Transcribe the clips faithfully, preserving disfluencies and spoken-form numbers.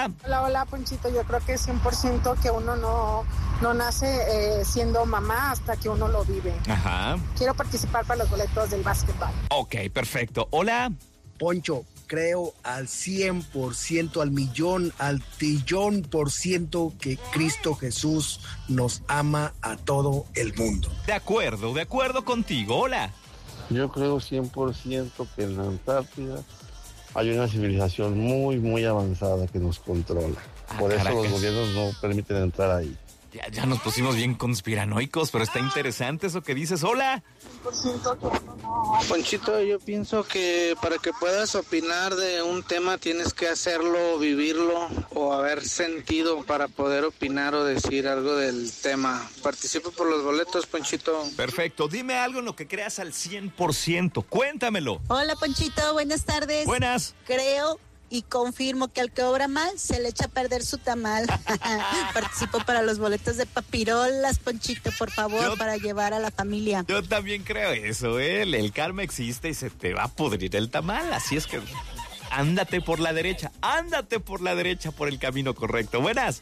Hola. Hola, hola, Ponchito. Yo creo que es cien por ciento que uno no, no nace eh, siendo mamá hasta que uno lo vive. Ajá. Quiero participar para los boletos del básquetbol. Ok, perfecto. Hola. Poncho, creo al cien por ciento, al millón, al trillón por ciento que Cristo Jesús nos ama a todo el mundo. De acuerdo, de acuerdo contigo. Hola. Yo creo cien por ciento que en la Antártida hay una civilización muy, muy avanzada que nos controla. Ah, Por eso Caracas. los gobiernos no permiten entrar ahí. Ya, ya nos pusimos bien conspiranoicos, pero está interesante eso que dices. Hola. Ponchito, yo pienso que para que puedas opinar de un tema tienes que hacerlo, vivirlo o haber sentido para poder opinar o decir algo del tema. Participo por los boletos, Ponchito. Perfecto. Dime algo en lo que creas al cien por ciento. Cuéntamelo. Hola, Ponchito, buenas tardes. Buenas. Creo y confirmo que al que obra mal se le echa a perder su tamal. Participo para los boletos de papirolas, Ponchito, por favor, Yo- para llevar a la familia. Yo también creo eso, ¿eh? El, el karma existe y se te va a pudrir el tamal. Así es que ándate por la derecha. Ándate por la derecha, por el camino correcto. Buenas.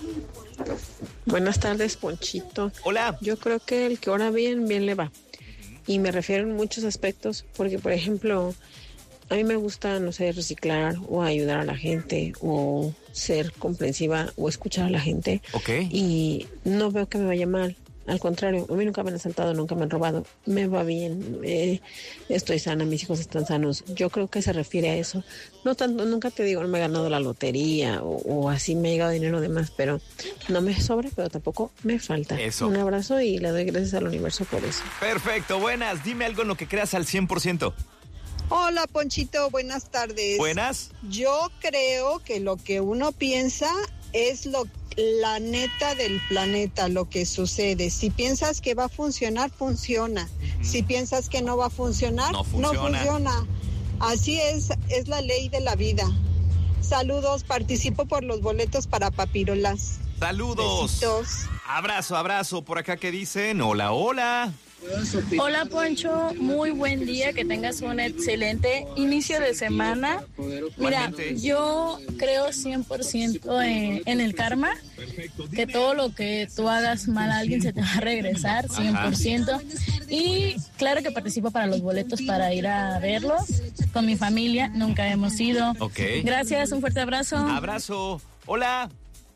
Buenas tardes, Ponchito. Hola. Yo creo que el que ora bien, bien le va. Y me refiero en muchos aspectos, porque, por ejemplo, a mí me gusta, no sé, reciclar o ayudar a la gente o ser comprensiva o escuchar a la gente. Ok. Y no veo que me vaya mal. Al contrario, a mí nunca me han asaltado, nunca me han robado. Me va bien, eh, estoy sana, mis hijos están sanos. Yo creo que se refiere a eso. No tanto, nunca te digo, no me he ganado la lotería o, o así me ha llegado dinero de más, pero no me sobra, pero tampoco me falta. Eso. Un abrazo y le doy gracias al universo por eso. Perfecto. Buenas. Dime algo en lo que creas al cien por ciento. Hola, Ponchito, buenas tardes. Buenas. Yo creo que lo que uno piensa es lo la neta del planeta, lo que sucede. Si piensas que va a funcionar, funciona. Uh-huh. Si piensas que no va a funcionar, no funciona. no funciona. Así es, es la ley de la vida. Saludos, participo por los boletos para papirolas. Saludos. Besitos. Abrazo, abrazo. Por acá que dicen, hola, hola. Hola, Poncho, muy buen día, que tengas un excelente inicio de semana. Mira, yo creo cien por ciento en, en el karma, que todo lo que tú hagas mal a alguien se te va a regresar, cien por ciento. Y claro que participo para los boletos para ir a verlos con mi familia, nunca hemos ido. Ok. Gracias, un fuerte abrazo. Abrazo. Hola.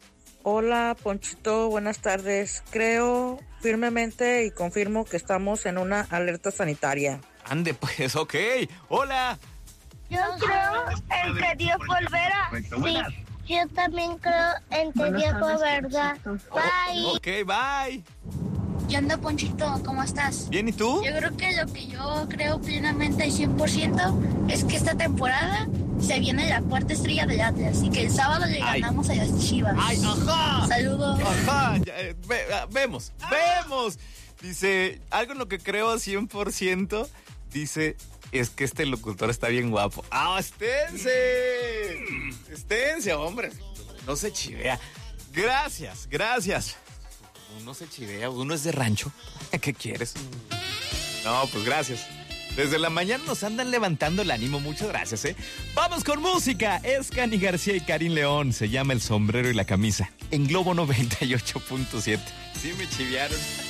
Hola, Ponchito, buenas tardes. Creo firmemente y confirmo que estamos en una alerta sanitaria. Ande pues, ok. Hola. Yo creo en que Dios volverá. Sí, yo también creo en que Dios volverá. Bye. Ok, bye. ¿Qué onda, Ponchito? ¿Cómo estás? Bien, ¿y tú? Yo creo que lo que yo creo plenamente y cien por ciento es que esta temporada se viene la cuarta estrella del Atlas y que el sábado le Ay. ganamos a las Chivas. ¡Ay, ajá! Saludos. Ajá, ya, eh, ve, ah, vemos, vemos. Dice, algo en lo que creo cien por ciento, dice, es que este locutor está bien guapo. ¡Ah, esténse! Esténse, hombre. No se chivea. Gracias, gracias. Uno se chivea, uno es de rancho. ¿Qué quieres? No, pues gracias. Desde la mañana nos andan levantando el ánimo. Muchas gracias, ¿eh? Vamos con música. Es Cani García y Karim León. Se llama El sombrero y la camisa. En Globo noventa y ocho punto siete. Sí me chivearon.